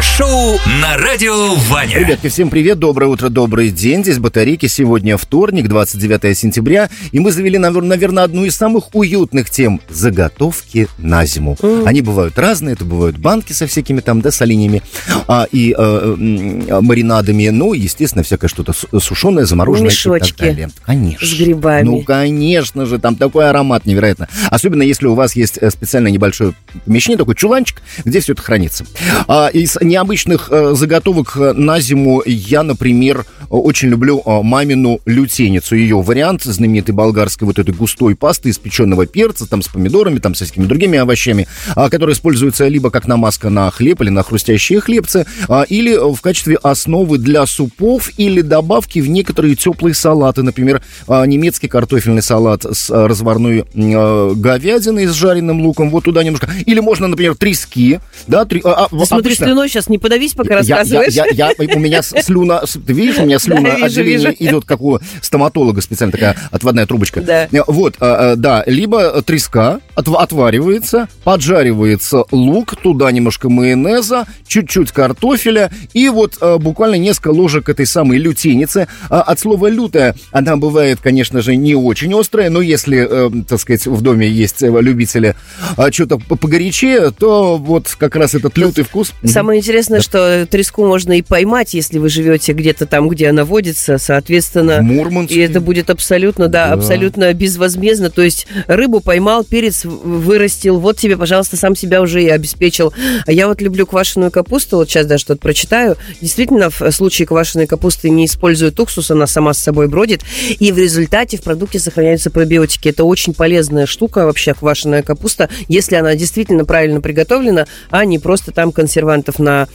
шоу на Радио Ваня. Ребятки, всем привет, доброе утро, добрый день. Здесь Батарейки. Сегодня вторник, 29 сентября. И мы завели, наверное, одну из самых уютных тем – заготовки на зиму. Они бывают разные. Это бывают банки со всякими там, да, соленьями и маринадами. Ну, естественно, всякое что-то сушеное, замороженное. Мешочки. И так далее. Конечно. С грибами. Ну, конечно же, там такой аромат невероятно. Особенно, если у вас есть специально небольшое помещение, такой чуланчик, где все это хранится. Из необычных заготовок на зиму я, например, очень люблю мамину лютеницу. Ее вариант знаменитой болгарской вот этой густой пасты из печеного перца, там с помидорами, там со всякими другими овощами, которая используется либо как намазка на хлеб или на хрустящие хлебцы, или в качестве основы для супов или добавки в некоторые теплые салаты. Например, немецкий картофельный салат с разварной говядиной с жареным луком. Вот туда немножко. Или можно, например, трески. Да, Ты смотришь слюной, сейчас не подавись, пока рассказываешь. У меня слюна... Ты видишь, у меня слюна отделение идет, как у стоматолога специально, такая отводная трубочка. Да. Вот, да, либо треска отваривается, поджаривается лук, туда немножко майонеза, чуть-чуть картофеля и вот буквально несколько ложек этой самой лютеницы. От слова «лютая» она бывает, конечно же, не очень острая, но если, так сказать, в доме есть любители что-то погорячее, то вот как раз этот лютый вкус. Самое интересное, что треску можно и поймать, если вы живете где-то там, где она водится, соответственно. В Мурманске. И это будет абсолютно, да, абсолютно безвозмездно. То есть рыбу поймал, перец вырастил, вот тебе, пожалуйста, сам себя уже и обеспечил. А я вот люблю квашеную капусту, вот сейчас даже что-то прочитаю. Действительно, в случае квашеной капусты не используют уксус, она сама с собой бродит, и в результате в продукте сохраняются пробиотики. Это очень полезная штука вообще, квашеная капуста, если она действительно правильно приготовлена, а не просто там консервантов